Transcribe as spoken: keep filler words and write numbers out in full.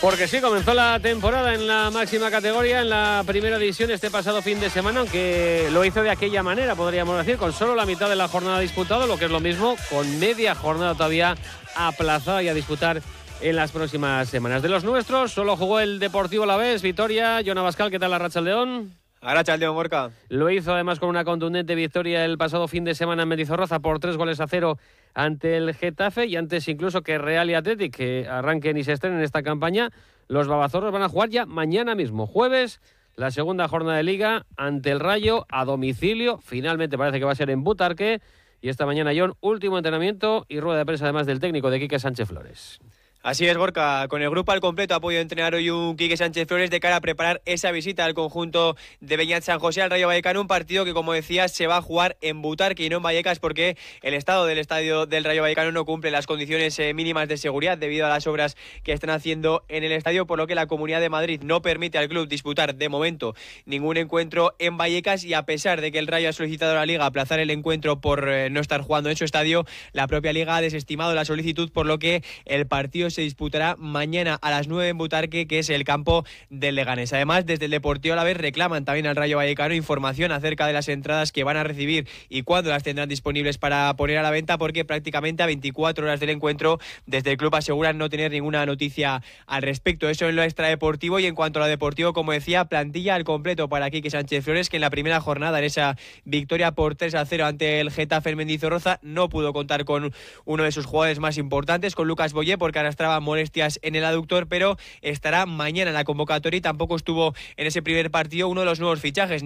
Porque sí, comenzó la temporada en la máxima categoría, en la primera división este pasado fin de semana, aunque lo hizo de aquella manera, podríamos decir, con solo la mitad de la jornada disputada, lo que es lo mismo, con media jornada todavía aplazada y a disputar en las próximas semanas. De los nuestros, solo jugó el Deportivo Alavés, Vitoria. Jon Abascal, ¿qué tal la Arratsaldeon? Arratsaldeon, Gorka. Lo hizo además con una contundente victoria el pasado fin de semana en Mendizorroza por tres goles a cero ante el Getafe, y antes incluso que Real y Athletic que arranquen y se estrenen en esta campaña, los babazorros van a jugar ya mañana mismo, jueves, la segunda jornada de Liga ante el Rayo a domicilio. Finalmente parece que va a ser en Butarque, y esta mañana, Jon, último entrenamiento y rueda de prensa además del técnico de Quique Sánchez Flores. Así es, Gorka, con el grupo al completo ha podido entrenar hoy un Quique Sánchez Flores de cara a preparar esa visita al conjunto de Beñat San José al Rayo Vallecano, un partido que, como decías, se va a jugar en Butarque y no en Vallecas, porque el estado del estadio del Rayo Vallecano no cumple las condiciones eh, mínimas de seguridad debido a las obras que están haciendo en el estadio, por lo que la Comunidad de Madrid no permite al club disputar de momento ningún encuentro en Vallecas, y a pesar de que el Rayo ha solicitado a la Liga aplazar el encuentro por eh, no estar jugando en su estadio, la propia Liga ha desestimado la solicitud, por lo que el partido se disputará mañana a las nueve en Butarque, que es el campo del Leganés. Además, desde el Deportivo Alavés reclaman también al Rayo Vallecano información acerca de las entradas que van a recibir y cuándo las tendrán disponibles para poner a la venta, porque prácticamente a veinticuatro horas del encuentro desde el club aseguran no tener ninguna noticia al respecto. Eso en lo extradeportivo. Y en cuanto a lo deportivo, como decía, plantilla al completo para Quique Sánchez Flores, que en la primera jornada, en esa victoria por tres a cero ante el Getafe en Mendizorroza, no pudo contar con uno de sus jugadores más importantes, con Lucas Boyé, porque arrastraba molestias en el aductor, pero estará mañana en la convocatoria, y tampoco estuvo en ese primer partido uno de los nuevos fichajes,